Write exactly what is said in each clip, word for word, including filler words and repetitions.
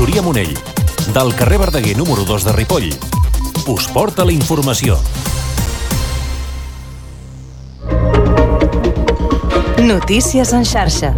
Factoria Monell, del carrer Verdaguer número dos de Ripoll. Us porta la informació. Notícies en xarxa.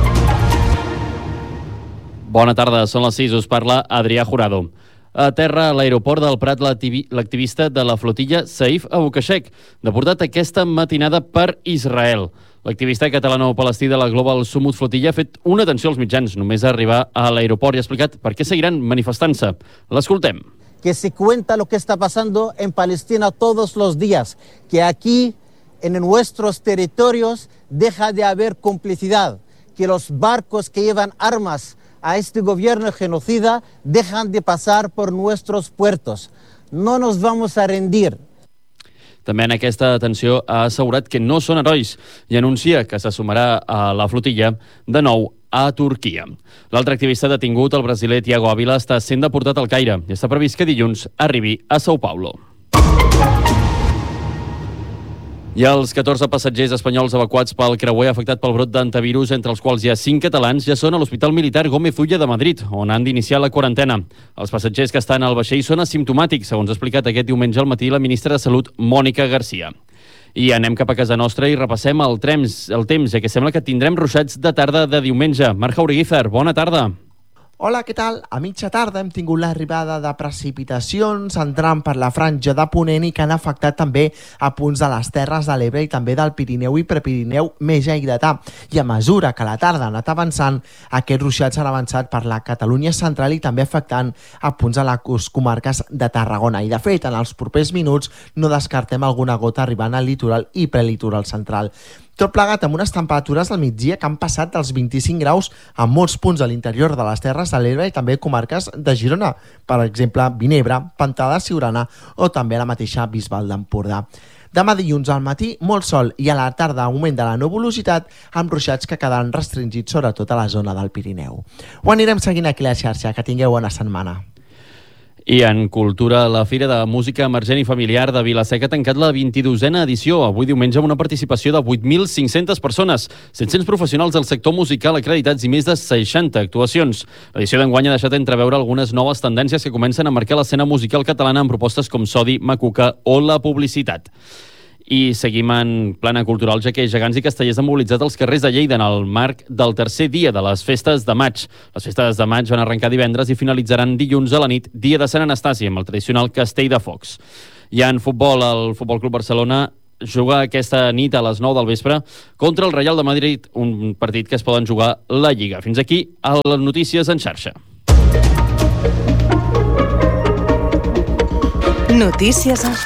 Bona tarda, són les sis, us parla Adrià Jurado. A terra, a l'aeroport del Prat, l'activista de la flotilla Saif Abukashek, deportat aquesta matinada per Israel. L'activista catalano-palestí de la Global Summit Flotilla ha fet una atenció als mitjans només a arribar a l'aeroport i ha explicat per què seguiran manifestant-se. L'escoltem. Que se cuenta lo que está pasando en Palestina todos los días, que aquí en nuestros territorios deja de haber complicidad, que los barcos que llevan armas a este gobierno genocida dejan de pasar por nuestros puertos. No nos vamos a rendir. També en aquesta atenció ha assegurat que no són herois i anuncia que se sumarà a la flotilla de nou a Turquia. L'altre activista detingut, el brasiler Thiago Ávila, està sent deportat al Caire i està previst que dilluns arribi a São Paulo. I els catorze passatgers espanyols evacuats pel creuer afectat pel brot d'antivirus, entre els quals hi ha cinc catalans, ja són a l'Hospital Militar Gómez Ulla de Madrid, on han d'iniciar la quarantena. Els passatgers que estan al vaixell són asimptomàtics, segons ha explicat aquest diumenge al matí la ministra de Salut, Mònica Garcia. I anem cap a casa nostra i repassem el temps, el temps, ja que sembla que tindrem ruixats de tarda de diumenge. Marc Jaureguizar, bona tarda. Hola, què tal? A mitja tarda hem tingut l'arribada de precipitacions entrant per la franja de Ponent i que han afectat també a punts de les Terres de l'Ebre i també del Pirineu i Prepirineu més lleidatà. I a mesura que la tarda ha anat avançant, aquests ruixats han avançat per la Catalunya central i també afectant a punts de les comarques de Tarragona. I de fet, en els propers minuts no descartem alguna gota arribant al litoral i prelitoral central. Tot plegat amb unes temperatures al migdia que han passat dels vint-i-cinc graus a molts punts a l'interior de les Terres de l'Ebre i també comarques de Girona, per exemple, Vinebre, Pantà de Siurana o també la mateixa Bisbal d'Empordà. Demà dilluns al matí, molt sol i a la tarda augment de la nuvolositat amb ruixats que quedaran restringits sobretot a la zona del Pirineu. Ho anirem seguint aquí a la xarxa. Que tingueu bona setmana. I en cultura, la Fira de Música Emergent i Familiar de Vila-seca ha tancat la vint-i-dosena edició, avui diumenge amb una participació de vuit mil cinc-centes persones, set-cents professionals del sector musical acreditats i més de seixanta actuacions. L'edició d'enguany ha deixat entreveure algunes noves tendències que comencen a marcar l'escena musical catalana amb propostes com Sodi, Macuca o la publicitat. I seguim en plana cultural, ja que gegants i castellers han mobilitzat els carrers de Lleida en el marc del tercer dia de les festes de maig. Les festes de maig van arrencar divendres i finalitzaran dilluns a la nit, dia de Sant Anastasi, amb el tradicional castell de focs. I en futbol, el Futbol Club Barcelona juga aquesta nit a les nou del vespre contra el Real de Madrid, un partit que es poden jugar la Lliga. Fins aquí a les notícies en xarxa. Notícies en xarxa.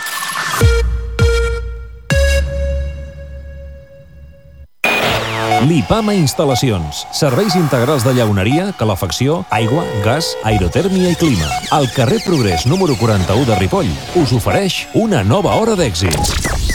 Lipama Instal·lacions. Serveis integrals de llauneria, calefacció, aigua, gas, aerotèrmia i clima. Al carrer Progrés número quaranta-u de Ripoll us ofereix una nova hora d'èxits.